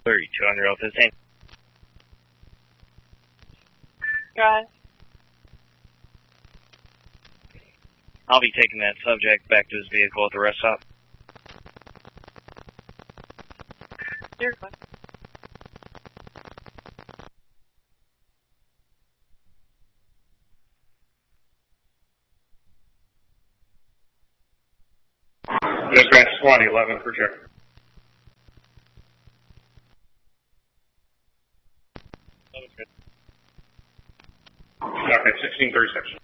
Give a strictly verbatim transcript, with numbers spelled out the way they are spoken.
thirty-two hundred oh fifteen. Got it. I'll be taking that subject back to his vehicle at the rest stop. You're fine. Dispatch twenty eleven for check. Okay, sixteen thirty-six.